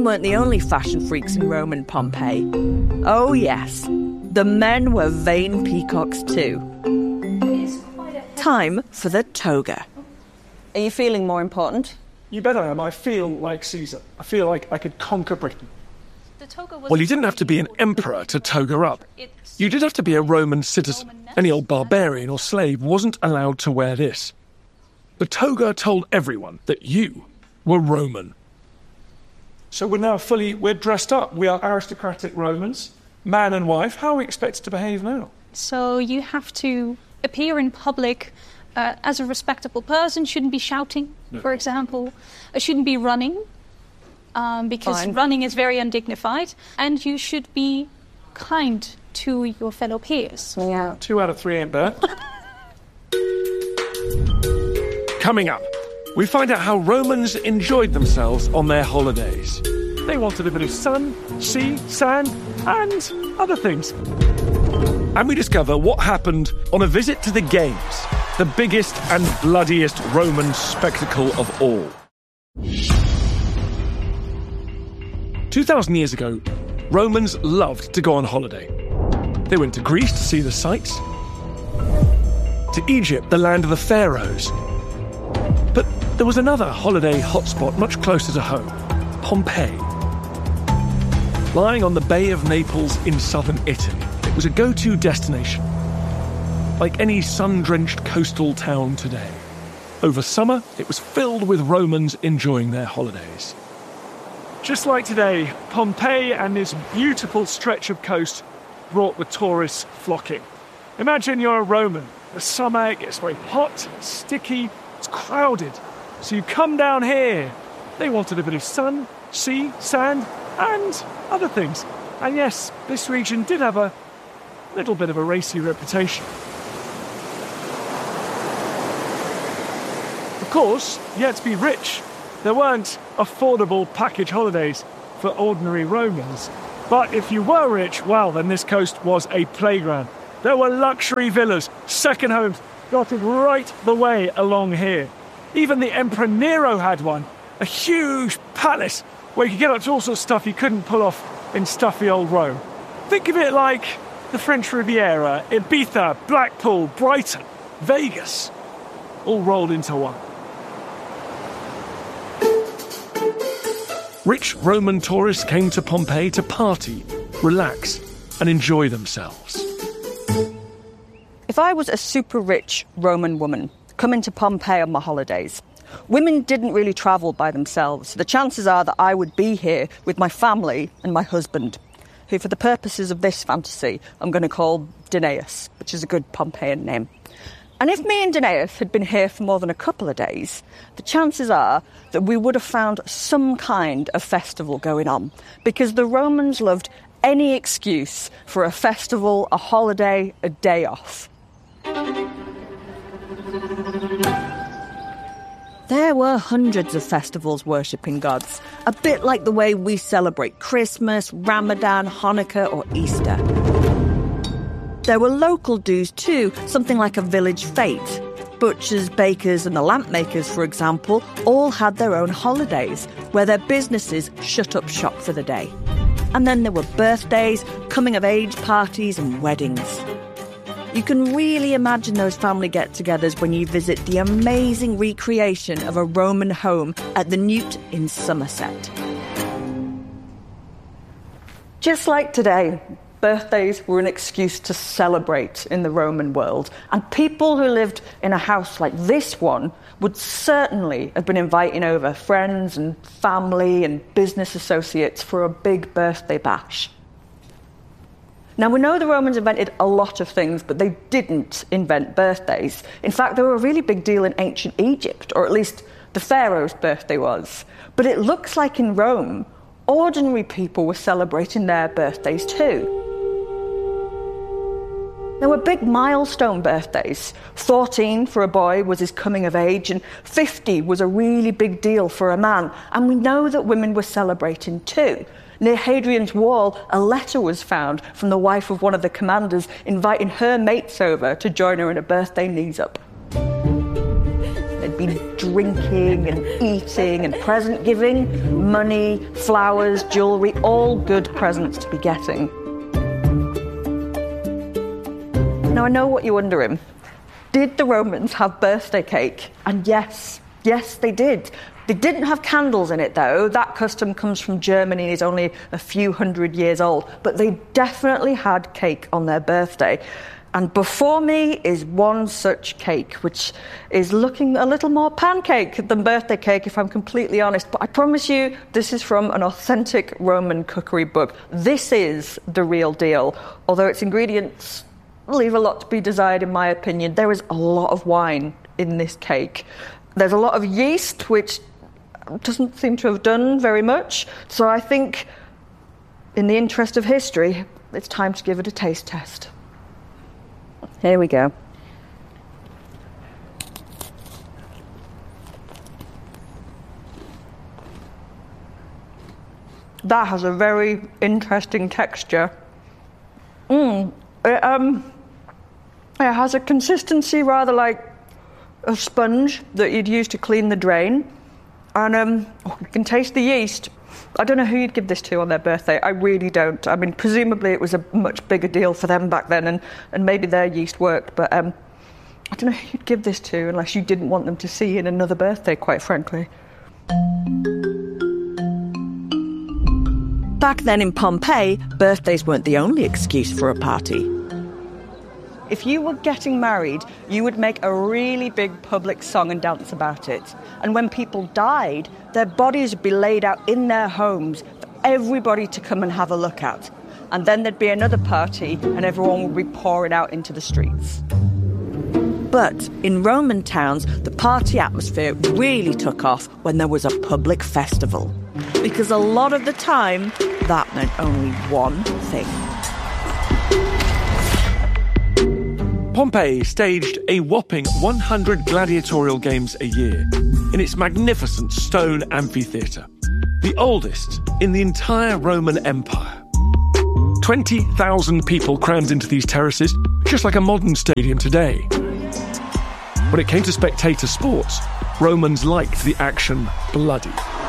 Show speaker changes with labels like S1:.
S1: women weren't the only fashion freaks in Roman Pompeii. Oh yes, the men were vain peacocks too. Time for the toga. Are you feeling more important?
S2: You bet I am. I feel like Caesar. I feel like I could conquer Britain.
S3: Well, you didn't have to be an emperor to toga up. You did have to be a Roman citizen. Any old barbarian or slave wasn't allowed to wear this. The toga told everyone that you were Roman.
S2: So we're dressed up. We are aristocratic Romans, man and wife. How are we expected to behave now?
S4: So you have to appear in public as a respectable person, shouldn't be shouting, for example, shouldn't be running, because running is very undignified, and you should be kind to your fellow peers.
S1: Yeah.
S2: 2 out of 3 ain't bad.
S3: Coming up, we find out how Romans enjoyed themselves on their holidays.
S2: They wanted a bit of sun, sea, sand, and other things.
S3: And we discover what happened on a visit to the Games, the biggest and bloodiest Roman spectacle of all. 2,000 years ago, Romans loved to go on holiday. They went to Greece to see the sights, to Egypt, the land of the pharaohs. But there was another holiday hotspot much closer to home, Pompeii. Lying on the Bay of Naples in southern Italy, it was a go-to destination, like any sun-drenched coastal town today. Over summer, it was filled with Romans enjoying their holidays.
S2: Just like today, Pompeii and this beautiful stretch of coast brought the tourists flocking. Imagine you're a Roman. The summer, it gets very hot, sticky, it's crowded. So you come down here. They wanted a bit of sun, sea, sand, and other things. And yes, this region did have a little bit of a racy reputation. Of course, you had to be rich. There weren't affordable package holidays for ordinary Romans. But if you were rich, well, then this coast was a playground. There were luxury villas, second homes, dotted right the way along here. Even the Emperor Nero had one, a huge palace where you could get up to all sorts of stuff you couldn't pull off in stuffy old Rome. Think of it like the French Riviera, Ibiza, Blackpool, Brighton, Vegas, all rolled into one.
S3: Rich Roman tourists came to Pompeii to party, relax, and enjoy themselves.
S1: If I was a super rich Roman woman coming to Pompeii on my holidays, women didn't really travel by themselves. The chances are that I would be here with my family and my husband, who for the purposes of this fantasy I'm going to call Danaus, which is a good Pompeian name. And if me and Danaus had been here for more than a couple of days, the chances are that we would have found some kind of festival going on, because the Romans loved any excuse for a festival, a holiday, a day off. There were hundreds of festivals worshipping gods, a bit like the way we celebrate Christmas, Ramadan, Hanukkah or Easter. There were local dues too, something like a village fete. Butchers, bakers and the lamp makers, for example, all had their own holidays, where their businesses shut up shop for the day. And then there were birthdays, coming-of-age parties and weddings. You can really imagine those family get-togethers when you visit the amazing recreation of a Roman home at the Newt in Somerset. Just like today, birthdays were an excuse to celebrate in the Roman world, and people who lived in a house like this one would certainly have been inviting over friends and family and business associates for a big birthday bash. Now, we know the Romans invented a lot of things, but they didn't invent birthdays. In fact, they were a really big deal in ancient Egypt, or at least the pharaoh's birthday was. But it looks like in Rome, ordinary people were celebrating their birthdays too. There were big milestone birthdays. 14 for a boy was his coming of age, and 50 was a really big deal for a man. And we know that women were celebrating too. Near Hadrian's Wall, a letter was found from the wife of one of the commanders inviting her mates over to join her in a birthday knees-up. They'd be drinking and eating and present giving, money, flowers, jewellery, all good presents to be getting. Now, I know what you're wondering. Did the Romans have birthday cake? And yes, they did. They didn't have candles in it, though. That custom comes from Germany and is only a few hundred years old. But they definitely had cake on their birthday. And before me is one such cake, which is looking a little more pancake than birthday cake, if I'm completely honest. But I promise you, this is from an authentic Roman cookery book. This is the real deal, although its ingredients leave a lot to be desired, in my opinion. There is a lot of wine in this cake. There's a lot of yeast, which doesn't seem to have done very much. So I think, in the interest of history, it's time to give it a taste test. Here we go. That has a very interesting texture. It has a consistency rather like a sponge that you'd use to clean the drain. And you can taste the yeast. I don't know who you'd give this to on their birthday. I really don't. I mean, presumably it was a much bigger deal for them back then, and maybe their yeast worked. But I don't know who you'd give this to unless you didn't want them to see in another birthday, quite frankly. Back then in Pompeii, birthdays weren't the only excuse for a party. If you were getting married, you would make a really big public song and dance about it. And when people died, their bodies would be laid out in their homes for everybody to come and have a look at. And then there'd be another party and everyone would be pouring out into the streets. But in Roman towns, the party atmosphere really took off when there was a public festival. Because a lot of the time, that meant only one thing.
S3: Pompeii staged a whopping 100 gladiatorial games a year in its magnificent stone amphitheatre, the oldest in the entire Roman Empire. 20,000 people crammed into these terraces, just like a modern stadium today. When it came to spectator sports, Romans liked the action bloody.